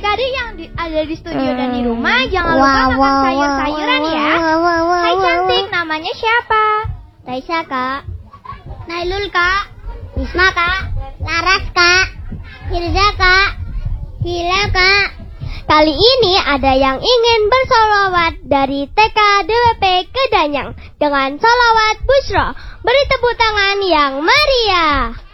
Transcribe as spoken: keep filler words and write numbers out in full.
adik-adik yang di, ada di studio dan di rumah, jangan Wow, lupa makan wow, sayur-sayuran wow, ya. wow, wow, wow, Hai wow, cantik, wow. namanya siapa? Raisa kak, Nailul kak, Wisma kak, Laras kak, Hirza kak, Hila kak. Kali ini ada yang ingin bersolawat dari T K D W P Kedanyang dengan solawat Bushro. Beri tepuk tangan yang meriah.